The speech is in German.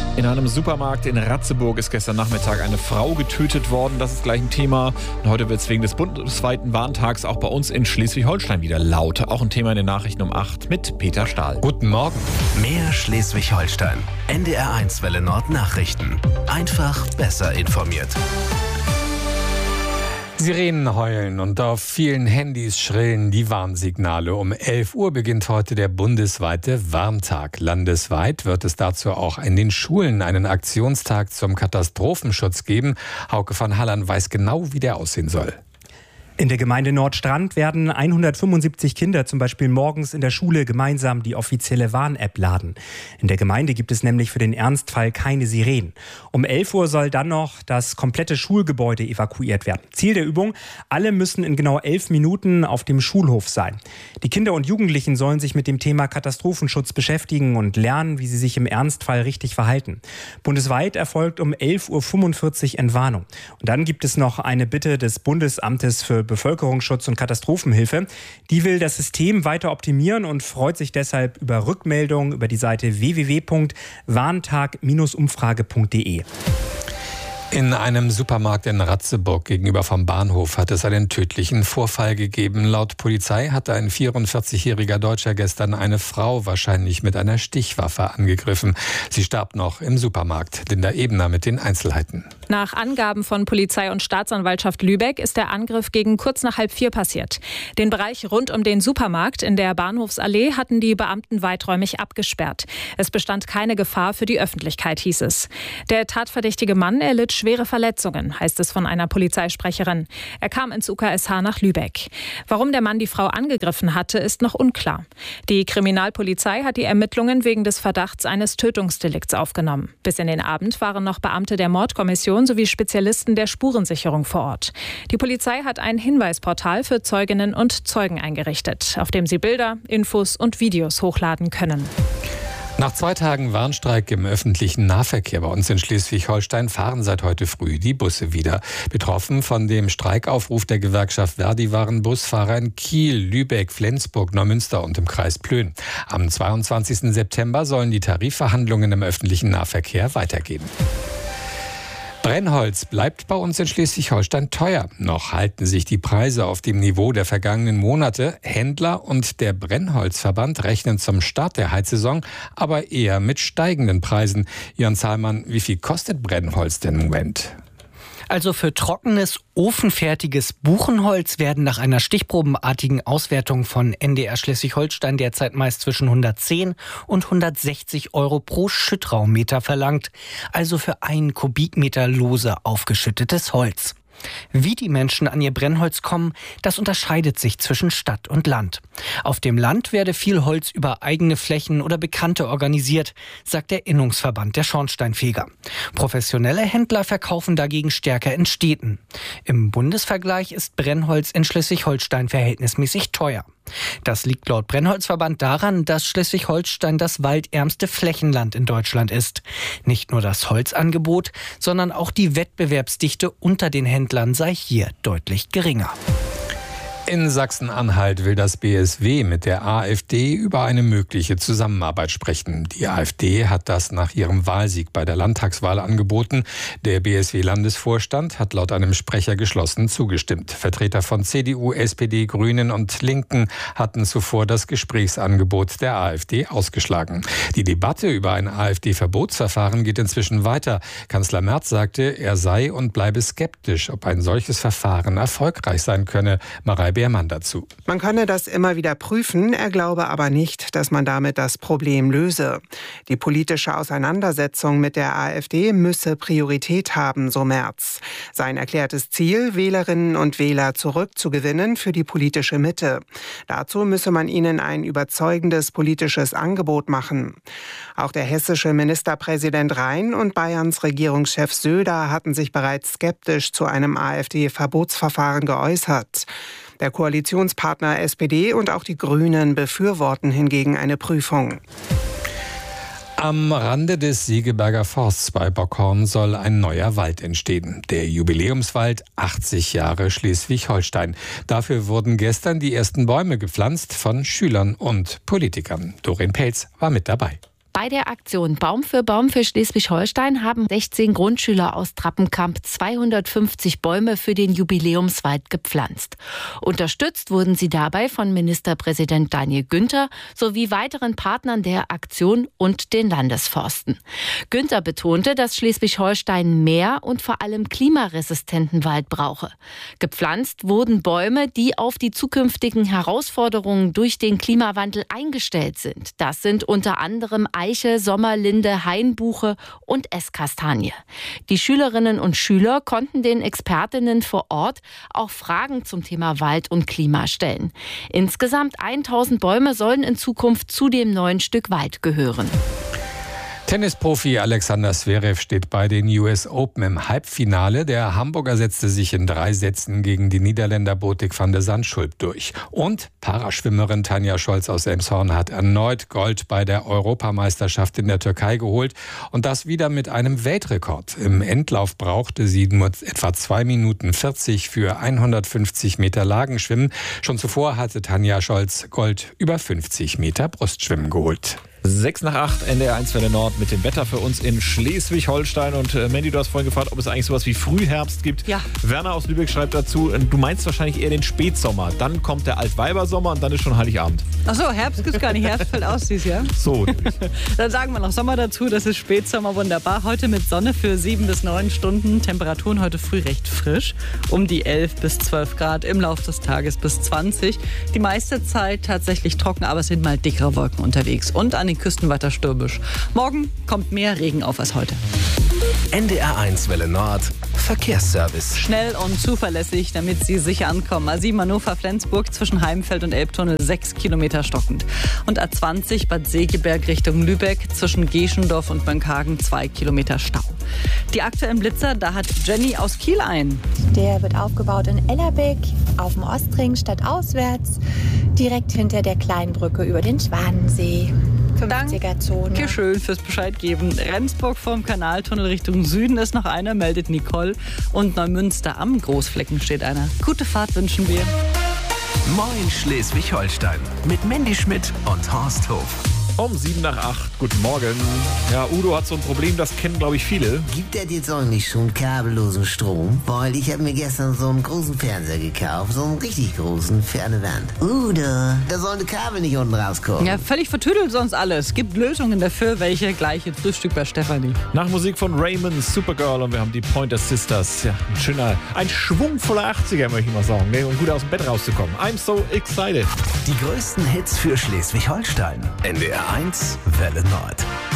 In einem Supermarkt in Ratzeburg ist gestern Nachmittag eine Frau getötet worden. Das ist gleich ein Thema. Und heute wird es wegen des bundesweiten Warntags auch bei uns in Schleswig-Holstein wieder laut. Auch ein Thema in den Nachrichten um 8 mit Peter Stahl. Guten Morgen. Mehr Schleswig-Holstein. NDR1 Welle Nord Nachrichten. Einfach besser informiert. Sirenen heulen und auf vielen Handys schrillen die Warnsignale. Um 11 Uhr beginnt heute der bundesweite Warntag. Landesweit wird es dazu auch in den Schulen einen Aktionstag zum Katastrophenschutz geben. Hauke van Hallern weiß genau, wie der aussehen soll. In der Gemeinde Nordstrand werden 175 Kinder zum Beispiel morgens in der Schule gemeinsam die offizielle Warn-App laden. In der Gemeinde gibt es nämlich für den Ernstfall keine Sirenen. Um 11 Uhr soll dann noch das komplette Schulgebäude evakuiert werden. Ziel der Übung: alle müssen in genau 11 Minuten auf dem Schulhof sein. Die Kinder und Jugendlichen sollen sich mit dem Thema Katastrophenschutz beschäftigen und lernen, wie sie sich im Ernstfall richtig verhalten. Bundesweit erfolgt um 11.45 Uhr Entwarnung. Und dann gibt es noch eine Bitte des Bundesamtes für Bevölkerungsschutz und Katastrophenhilfe. Die will das System weiter optimieren und freut sich deshalb über Rückmeldungen über die Seite www.warntag-umfrage.de. In einem Supermarkt in Ratzeburg gegenüber vom Bahnhof hat es einen tödlichen Vorfall gegeben. Laut Polizei hatte ein 44-jähriger Deutscher gestern eine Frau wahrscheinlich mit einer Stichwaffe angegriffen. Sie starb noch im Supermarkt. Linda Ebner mit den Einzelheiten. Nach Angaben von Polizei und Staatsanwaltschaft Lübeck ist der Angriff gegen kurz nach 3:30 passiert. Den Bereich rund um den Supermarkt in der Bahnhofsallee hatten die Beamten weiträumig abgesperrt. Es bestand keine Gefahr für die Öffentlichkeit, hieß es. Der tatverdächtige Mann erlitt schwere Verletzungen, heißt es von einer Polizeisprecherin. Er kam ins UKSH nach Lübeck. Warum der Mann die Frau angegriffen hatte, ist noch unklar. Die Kriminalpolizei hat die Ermittlungen wegen des Verdachts eines Tötungsdelikts aufgenommen. Bis in den Abend waren noch Beamte der Mordkommission sowie Spezialisten der Spurensicherung vor Ort. Die Polizei hat ein Hinweisportal für Zeuginnen und Zeugen eingerichtet, auf dem sie Bilder, Infos und Videos hochladen können. Nach 2 Tagen Warnstreik im öffentlichen Nahverkehr bei uns in Schleswig-Holstein fahren seit heute früh die Busse wieder. Betroffen von dem Streikaufruf der Gewerkschaft Verdi waren Busfahrer in Kiel, Lübeck, Flensburg, Neumünster und im Kreis Plön. Am 22. September sollen die Tarifverhandlungen im öffentlichen Nahverkehr weitergehen. Brennholz bleibt bei uns in Schleswig-Holstein teuer. Noch halten sich die Preise auf dem Niveau der vergangenen Monate. Händler und der Brennholzverband rechnen zum Start der Heizsaison aber eher mit steigenden Preisen. Jörn Zahlmann, wie viel kostet Brennholz denn im Moment? Also für trockenes, ofenfertiges Buchenholz werden nach einer stichprobenartigen Auswertung von NDR Schleswig-Holstein derzeit meist zwischen 110 und 160 Euro pro Schüttraummeter verlangt. Also für 1 Kubikmeter lose aufgeschüttetes Holz. Wie die Menschen an ihr Brennholz kommen, das unterscheidet sich zwischen Stadt und Land. Auf dem Land werde viel Holz über eigene Flächen oder Bekannte organisiert, sagt der Innungsverband der Schornsteinfeger. Professionelle Händler verkaufen dagegen stärker in Städten. Im Bundesvergleich ist Brennholz in Schleswig-Holstein verhältnismäßig teuer. Das liegt laut Brennholzverband daran, dass Schleswig-Holstein das waldärmste Flächenland in Deutschland ist. Nicht nur das Holzangebot, sondern auch die Wettbewerbsdichte unter den Händlern sei hier deutlich geringer. In Sachsen-Anhalt will das BSW mit der AfD über eine mögliche Zusammenarbeit sprechen. Die AfD hat das nach ihrem Wahlsieg bei der Landtagswahl angeboten. Der BSW-Landesvorstand hat laut einem Sprecher geschlossen zugestimmt. Vertreter von CDU, SPD, Grünen und Linken hatten zuvor das Gesprächsangebot der AfD ausgeschlagen. Die Debatte über ein AfD-Verbotsverfahren geht inzwischen weiter. Kanzler Merz sagte, er sei und bleibe skeptisch, ob ein solches Verfahren erfolgreich sein könne. Marei Beermann dazu. Man könne das immer wieder prüfen, er glaube aber nicht, dass man damit das Problem löse. Die politische Auseinandersetzung mit der AfD müsse Priorität haben, so Merz. Sein erklärtes Ziel, Wählerinnen und Wähler zurückzugewinnen für die politische Mitte. Dazu müsse man ihnen ein überzeugendes politisches Angebot machen. Auch der hessische Ministerpräsident Rhein und Bayerns Regierungschef Söder hatten sich bereits skeptisch zu einem AfD-Verbotsverfahren geäußert. Der Koalitionspartner SPD und auch die Grünen befürworten hingegen eine Prüfung. Am Rande des Segeberger Forsts bei Bockhorn soll ein neuer Wald entstehen. Der Jubiläumswald 80 Jahre Schleswig-Holstein. Dafür wurden gestern die ersten Bäume gepflanzt von Schülern und Politikern. Doreen Pelz war mit dabei. Bei der Aktion Baum für Schleswig-Holstein haben 16 Grundschüler aus Trappenkamp 250 Bäume für den Jubiläumswald gepflanzt. Unterstützt wurden sie dabei von Ministerpräsident Daniel Günther sowie weiteren Partnern der Aktion und den Landesforsten. Günther betonte, dass Schleswig-Holstein mehr und vor allem klimaresistenten Wald brauche. Gepflanzt wurden Bäume, die auf die zukünftigen Herausforderungen durch den Klimawandel eingestellt sind. Das sind unter anderem Eiche, Sommerlinde, Hainbuche und Esskastanie. Die Schülerinnen und Schüler konnten den Expertinnen vor Ort auch Fragen zum Thema Wald und Klima stellen. Insgesamt 1000 Bäume sollen in Zukunft zu dem neuen Stück Wald gehören. Tennisprofi Alexander Zverev steht bei den US Open im Halbfinale. Der Hamburger setzte sich in 3 Sätzen gegen die Niederländer Botik van de Zandschulp durch. Und Paraschwimmerin Tanja Scholz aus Elmshorn hat erneut Gold bei der Europameisterschaft in der Türkei geholt. Und das wieder mit einem Weltrekord. Im Endlauf brauchte sie nur etwa 2 Minuten 40 für 150 Meter Lagenschwimmen. Schon zuvor hatte Tanja Scholz Gold über 50 Meter Brustschwimmen geholt. 6:08, NDR 1 Welle Nord mit dem Wetter für uns in Schleswig-Holstein. Und Mandy, du hast vorhin gefragt, ob es eigentlich sowas wie Frühherbst gibt. Ja. Werner aus Lübeck schreibt dazu, du meinst wahrscheinlich eher den Spätsommer. Dann kommt der Altweibersommer und dann ist schon Heiligabend. Achso, Herbst gibt's gar nicht. Herbst fällt aus dieses Jahr. So. Dann sagen wir noch Sommer dazu. Das ist Spätsommer, wunderbar. Heute mit Sonne für 7 bis 9 Stunden. Temperaturen heute früh recht frisch. Um die 11 bis 12 Grad. Im Laufe des Tages bis 20. Die meiste Zeit tatsächlich trocken, aber es sind mal dickere Wolken unterwegs. Und an den Küsten weiter stürmisch. Morgen kommt mehr Regen auf als heute. NDR 1 Welle Nord Verkehrsservice. Schnell und zuverlässig, damit Sie sicher ankommen. A7 Hannover-Flensburg zwischen Heimfeld und Elbtunnel 6 Kilometer stockend. Und A20 Bad Segeberg Richtung Lübeck zwischen Geschendorf und Mönckehagen 2 Kilometer Stau. Die aktuellen Blitzer, da hat Jenny aus Kiel ein. Der wird aufgebaut in Ellerbeck auf dem Ostring stadtauswärts, direkt hinter der Kleinbrücke über den Schwanensee. 50er-Zone. Danke schön fürs Bescheid geben. Rendsburg vom Kanaltunnel Richtung Süden ist noch einer, meldet Nicole. Und Neumünster am Großflecken steht einer. Gute Fahrt wünschen wir. Moin Schleswig-Holstein mit Mandy Schmidt und Horst Hof. Um 7:08, guten Morgen. Ja, Udo hat so ein Problem, das kennen, glaube ich, viele. Gibt es jetzt eigentlich schon kabellosen Strom? Weil ich habe mir gestern so einen großen Fernseher gekauft, so einen richtig großen für eine Wand. Udo, da sollen die Kabel nicht unten rauskommen. Ja, völlig vertüdelt sonst alles. Gibt Lösungen dafür, welche gleich ins Frühstück bei Stefanie. Nach Musik von Raymond, Supergirl und wir haben die Pointer Sisters. Ja, ein schwungvoller 80er, möchte ich mal sagen, ne? Um gut aus dem Bett rauszukommen. I'm so excited. Die größten Hits für Schleswig-Holstein. NDR 1 Welle Nord.